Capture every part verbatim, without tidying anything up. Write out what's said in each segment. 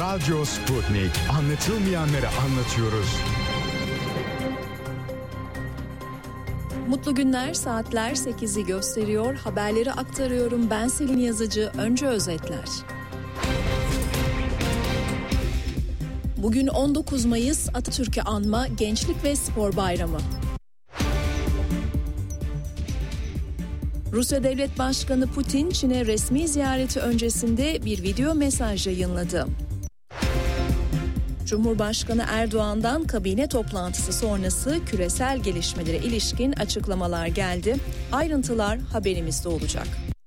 Radyo Sputnik. Anlatılmayanları anlatıyoruz. Mutlu günler, saatler sekizi gösteriyor. Haberleri aktarıyorum. Ben Selin Yazıcı. Önce özetler. Bugün on dokuz Mayıs Atatürk'ü anma Gençlik ve Spor Bayramı. Rusya Devlet Başkanı Putin, Çin'e resmi ziyareti öncesinde bir video mesaj yayınladı. Cumhurbaşkanı Erdoğan'dan kabine toplantısı sonrası küresel gelişmelere ilişkin açıklamalar geldi. Ayrıntılar haberimizde olacak.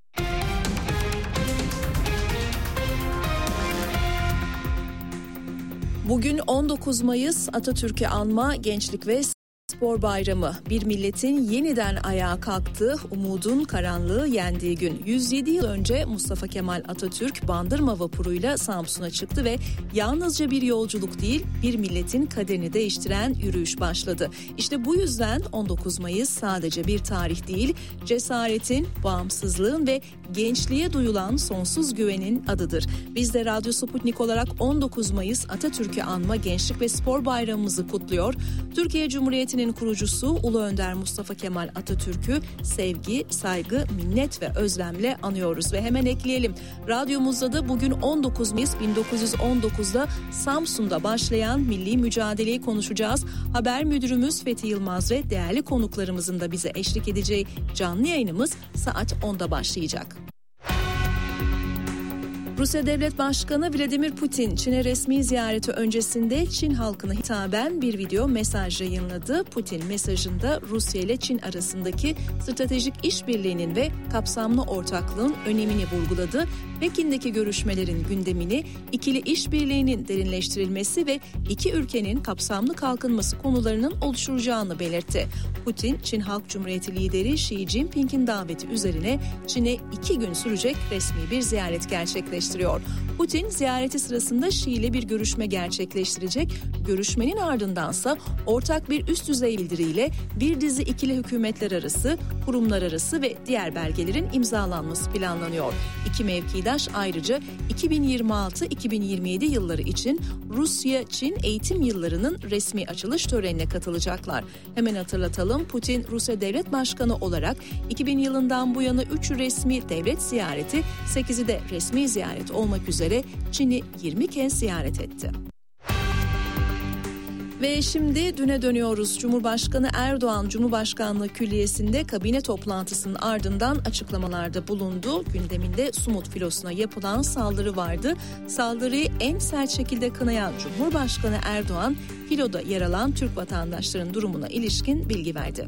Bugün on dokuz Mayıs Atatürk'ü anma Gençlik ve Spor Bayramı. Bir milletin yeniden ayağa kalktığı, umudun karanlığı yendiği gün. yüz yedi yıl önce Mustafa Kemal Atatürk Bandırma vapuruyla Samsun'a çıktı ve yalnızca bir yolculuk değil, bir milletin kaderini değiştiren yürüyüş başladı. İşte bu yüzden on dokuz Mayıs sadece bir tarih değil, cesaretin, bağımsızlığın ve gençliğe duyulan sonsuz güvenin adıdır. Biz de Radyo Sputnik olarak on dokuz Mayıs Atatürk'ü anma Gençlik ve Spor Bayramımızı kutluyor. Türkiye Cumhuriyeti'nin kurucusu Ulu Önder Mustafa Kemal Atatürk'ü sevgi, saygı, minnet ve özlemle anıyoruz. Ve hemen ekleyelim, radyomuzda da bugün on dokuz Mayıs bin dokuz yüz on dokuzda Samsun'da başlayan milli mücadeleyi konuşacağız. Haber müdürümüz Fethi Yılmaz ve değerli konuklarımızın da bize eşlik edeceği canlı yayınımız saat onda başlayacak. Rusya Devlet Başkanı Vladimir Putin, Çin'e resmi ziyareti öncesinde Çin halkına hitaben bir video mesaj yayınladı. Putin mesajında Rusya ile Çin arasındaki stratejik işbirliğinin ve kapsamlı ortaklığın önemini vurguladı. Pekin'deki görüşmelerin gündemini, ikili işbirliğinin derinleştirilmesi ve iki ülkenin kapsamlı kalkınması konularının oluşturacağını belirtti. Putin, Çin Halk Cumhuriyeti lideri Xi Jinping'in daveti üzerine Çin'e iki gün sürecek resmi bir ziyaret gerçekleştirdi. Putin ziyareti sırasında Şii ile bir görüşme gerçekleştirecek. Görüşmenin ardındansa ortak bir üst düzey bildiriyle bir dizi ikili hükümetler arası, kurumlar arası ve diğer belgelerin imzalanması planlanıyor. İki mevkidaş ayrıca iki bin yirmi altı iki bin yirmi yedi yılları için Rusya-Çin eğitim yıllarının resmi açılış törenine katılacaklar. Hemen hatırlatalım, Putin Rusya Devlet Başkanı olarak iki bin yılından bu yana üç resmi devlet ziyareti, sekizi de resmi ziyaret olmak üzere Çin'i yirmi kez ziyaret etti. Ve şimdi düne dönüyoruz. Cumhurbaşkanı Erdoğan, Cumhurbaşkanlığı Külliyesi'nde kabine toplantısının ardından açıklamalarda bulundu. Gündeminde Sumut filosuna yapılan saldırı vardı. Saldırıyı en sert şekilde kınayan Cumhurbaşkanı Erdoğan, filoda yer alan Türk vatandaşların durumuna ilişkin bilgi verdi.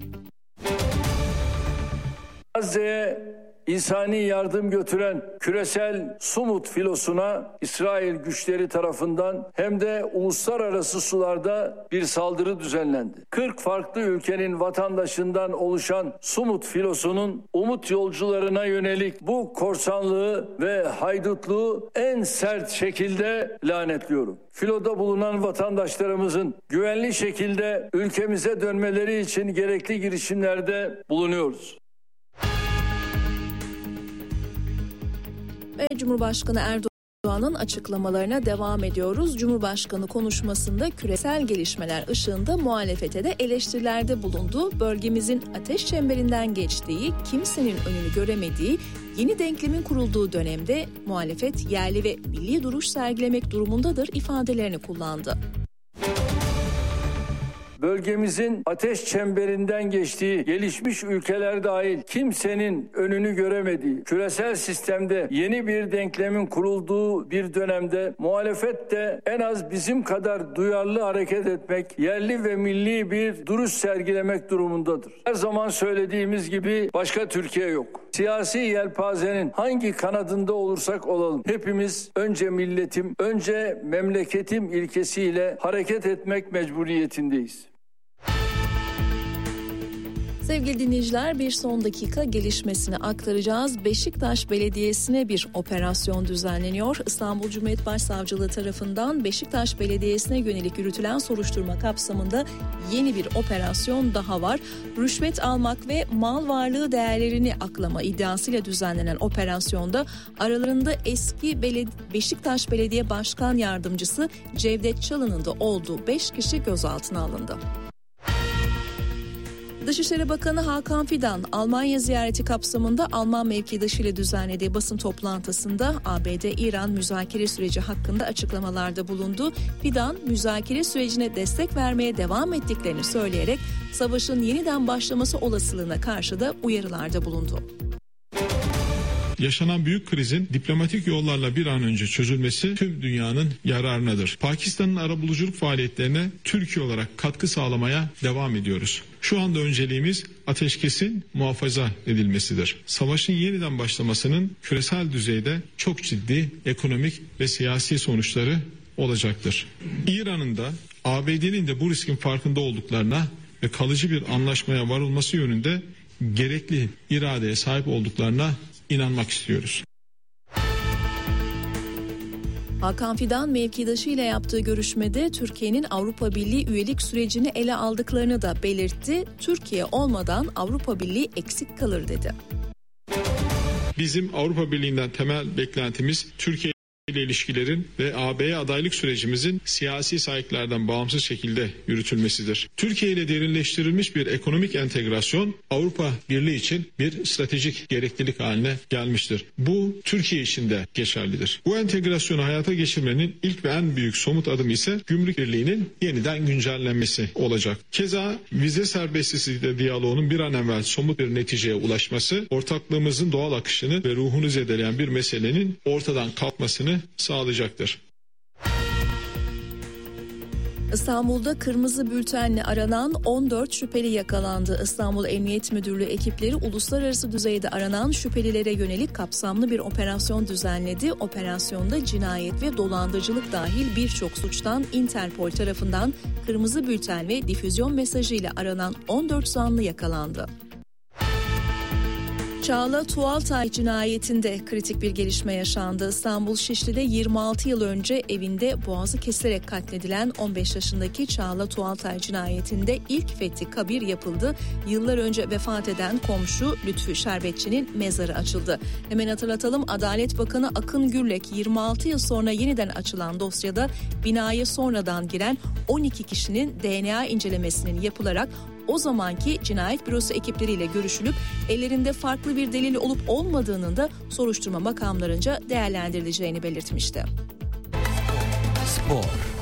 Gazze'ye İnsani yardım götüren küresel Sumut filosuna İsrail güçleri tarafından hem de uluslararası sularda bir saldırı düzenlendi. kırk farklı ülkenin vatandaşından oluşan Sumut filosunun umut yolcularına yönelik bu korsanlığı ve haydutluğu en sert şekilde lanetliyorum. Filoda bulunan vatandaşlarımızın güvenli şekilde ülkemize dönmeleri için gerekli girişimlerde bulunuyoruz. Ve Cumhurbaşkanı Erdoğan'ın açıklamalarına devam ediyoruz. Cumhurbaşkanı konuşmasında küresel gelişmeler ışığında muhalefete de eleştirilerde bulundu. Bölgemizin ateş çemberinden geçtiği, kimsenin önünü göremediği, yeni denklemin kurulduğu dönemde muhalefet yerli ve milli duruş sergilemek durumundadır ifadelerini kullandı. Bölgemizin ateş çemberinden geçtiği, gelişmiş ülkeler dahil kimsenin önünü göremediği, küresel sistemde yeni bir denklemin kurulduğu bir dönemde muhalefet de en az bizim kadar duyarlı hareket etmek, yerli ve milli bir duruş sergilemek durumundadır. Her zaman söylediğimiz gibi başka Türkiye yok. Siyasi yelpazenin hangi kanadında olursak olalım, hepimiz önce milletim, önce memleketim ilkesiyle hareket etmek mecburiyetindeyiz. Sevgili dinleyiciler, bir son dakika gelişmesini aktaracağız. Beşiktaş Belediyesi'ne bir operasyon düzenleniyor. İstanbul Cumhuriyet Başsavcılığı tarafından Beşiktaş Belediyesi'ne yönelik yürütülen soruşturma kapsamında yeni bir operasyon daha var. Rüşvet almak ve mal varlığı değerlerini aklama iddiasıyla düzenlenen operasyonda aralarında eski Beled- Beşiktaş Belediye Başkan Yardımcısı Cevdet Çalık'ın da olduğu beş kişi gözaltına alındı. Dışişleri Bakanı Hakan Fidan, Almanya ziyareti kapsamında Alman mevkidaşı ile düzenlediği basın toplantısında A B D-İran müzakere süreci hakkında açıklamalarda bulundu. Fidan, müzakere sürecine destek vermeye devam ettiklerini söyleyerek savaşın yeniden başlaması olasılığına karşı da uyarılarda bulundu. Yaşanan büyük krizin diplomatik yollarla bir an önce çözülmesi tüm dünyanın yararınadır. Pakistan'ın arabuluculuk faaliyetlerine Türkiye olarak katkı sağlamaya devam ediyoruz. Şu anda önceliğimiz ateşkesin muhafaza edilmesidir. Savaşın yeniden başlamasının küresel düzeyde çok ciddi ekonomik ve siyasi sonuçları olacaktır. İran'ın da A B D'nin de bu riskin farkında olduklarına ve kalıcı bir anlaşmaya varılması yönünde gerekli iradeye sahip olduklarına İnanmak istiyoruz. Hakan Fidan mevkidaşı ile yaptığı görüşmede Türkiye'nin Avrupa Birliği üyelik sürecini ele aldıklarını da belirtti. Türkiye olmadan Avrupa Birliği eksik kalır dedi. Bizim Avrupa Birliği'nden temel beklentimiz Türkiye ile ilişkilerin ve A B'ye adaylık sürecimizin siyasi sahiplerden bağımsız şekilde yürütülmesidir. Türkiye ile derinleştirilmiş bir ekonomik entegrasyon Avrupa Birliği için bir stratejik gereklilik haline gelmiştir. Bu Türkiye için de geçerlidir. Bu entegrasyonu hayata geçirmenin ilk ve en büyük somut adımı ise Gümrük Birliği'nin yeniden güncellenmesi olacak. Keza vize serbestisi diyaloğunun bir an evvel somut bir neticeye ulaşması, ortaklığımızın doğal akışını ve ruhunu zedeleyen bir meselenin ortadan kalkmasını sağlayacaktır. İstanbul'da kırmızı bültenle aranan on dört şüpheli yakalandı. İstanbul Emniyet Müdürlüğü ekipleri uluslararası düzeyde aranan şüphelilere yönelik kapsamlı bir operasyon düzenledi. Operasyonda cinayet ve dolandırıcılık dahil birçok suçtan Interpol tarafından kırmızı bülten ve difüzyon mesajıyla aranan on dört zanlı yakalandı. Çağla Tuğaltay cinayetinde kritik bir gelişme yaşandı. İstanbul Şişli'de yirmi altı yıl önce evinde boğazı kesilerek katledilen on beş yaşındaki Çağla Tuğaltay cinayetinde ilk fethi kabir yapıldı. Yıllar önce vefat eden komşu Lütfü Şerbetçi'nin mezarı açıldı. Hemen hatırlatalım, Adalet Bakanı Akın Gürlek yirmi altı yıl sonra yeniden açılan dosyada binaya sonradan giren on iki kişinin D N A incelemesinin yapılarak o zamanki cinayet bürosu ekipleriyle görüşülüp ellerinde farklı bir delil olup olmadığının da soruşturma makamlarınca değerlendirileceğini belirtmişti. Spor.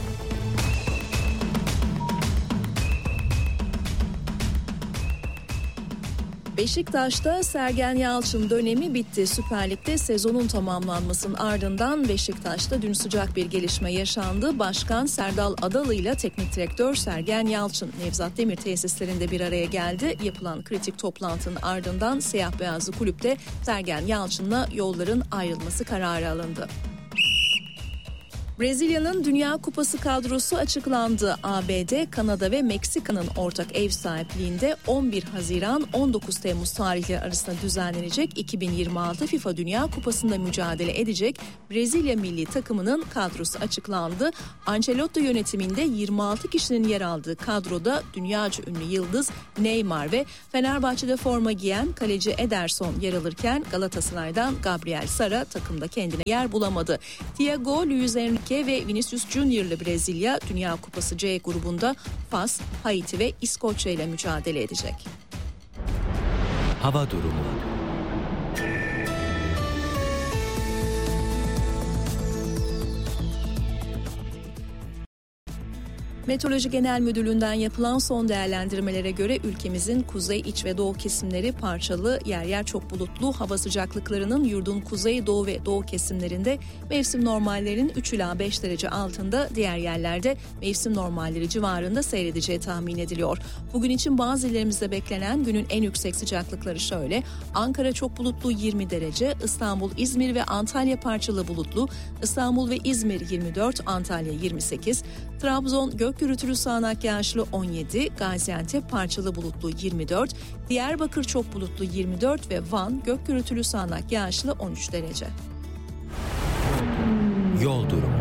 Beşiktaş'ta Sergen Yalçın dönemi bitti. Süper Lig'de sezonun tamamlanmasının ardından Beşiktaş'ta dün sıcak bir gelişme yaşandı. Başkan Serdal Adalı ile teknik direktör Sergen Yalçın Nevzat Demir tesislerinde bir araya geldi. Yapılan kritik toplantının ardından siyah beyazlı kulüpte Sergen Yalçın'la yolların ayrılması kararı alındı. Brezilya'nın Dünya Kupası kadrosu açıklandı. A B D, Kanada ve Meksika'nın ortak ev sahipliğinde on bir Haziran on dokuz Temmuz tarihleri arasında düzenlenecek iki bin yirmi altı FIFA Dünya Kupası'nda mücadele edecek Brezilya milli takımının kadrosu açıklandı. Ancelotti yönetiminde yirmi altı kişinin yer aldığı kadroda dünyaca ünlü yıldız Neymar ve Fenerbahçe'de forma giyen kaleci Ederson yer alırken Galatasaray'dan Gabriel Sara takımda kendine yer bulamadı. Thiago, Luis Enrique ve Vinicius Junior ile Brezilya Dünya Kupası C grubunda Fas, Haiti ve İskoçya ile mücadele edecek. Hava durumu. Meteoroloji Genel Müdürlüğü'nden yapılan son değerlendirmelere göre ülkemizin kuzey, iç ve doğu kesimleri parçalı, yer yer çok bulutlu, hava sıcaklıklarının yurdun kuzey, doğu ve doğu kesimlerinde mevsim normallerinin üç ila beş derece altında, diğer yerlerde mevsim normalleri civarında seyredeceği tahmin ediliyor. Bugün için bazı illerimizde beklenen günün en yüksek sıcaklıkları şöyle: Ankara çok bulutlu yirmi derece, İstanbul, İzmir ve Antalya parçalı bulutlu, İstanbul ve İzmir yirmi dört, Antalya yirmi sekiz, Trabzon gök gök gürültülü sağanak yağışlı on yedi, Gaziantep parçalı bulutlu yirmi dört, Diyarbakır çok bulutlu yirmi dört ve Van gök gürültülü sağanak yağışlı on üç derece. Yol durumu.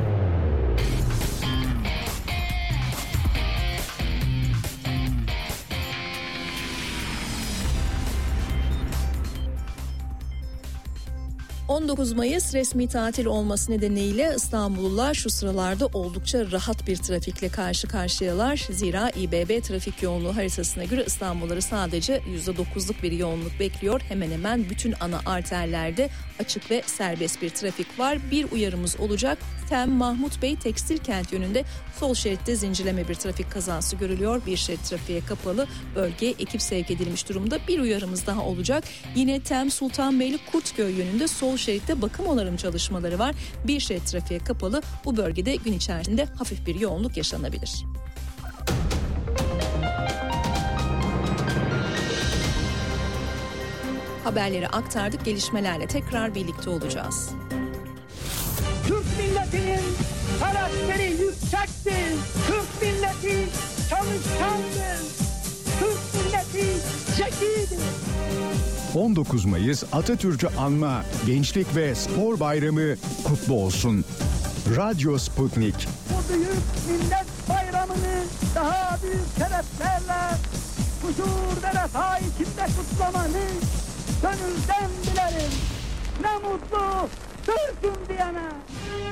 on dokuz Mayıs resmi tatil olması nedeniyle İstanbullular şu sıralarda oldukça rahat bir trafikle karşı karşıyalar. Zira İBB trafik yoğunluğu haritasına göre İstanbulluları sadece yüzde dokuzluk bir yoğunluk bekliyor. Hemen hemen bütün ana arterlerde açık ve serbest bir trafik var. Bir uyarımız olacak. Tem Mahmut Bey Tekstil Kent yönünde sol şeritte zincirleme bir trafik kazası görülüyor. Bir şerit trafiğe kapalı, bölgeye ekip sevk edilmiş durumda. Bir uyarımız daha olacak. Yine Tem Sultanbeyli Kurtköy yönünde sol şeritte bakım onarım çalışmaları var. Bir şerit trafiğe kapalı. Bu bölgede gün içerisinde hafif bir yoğunluk yaşanabilir. Haberleri aktardık. Gelişmelerle tekrar birlikte olacağız. Türk milletinin karakteri yüksektir. Türk milleti çalışkandır. Türk milleti zekidir. on dokuz Mayıs Atatürk'ü anma Gençlik ve Spor Bayramı kutlu olsun. Radyo Sputnik. Bu büyük millet bayramını daha büyük şereflerle huzur ve refah içinde kutlamanı gönülden dilerim. Ne mutlu Türk'üm diyene.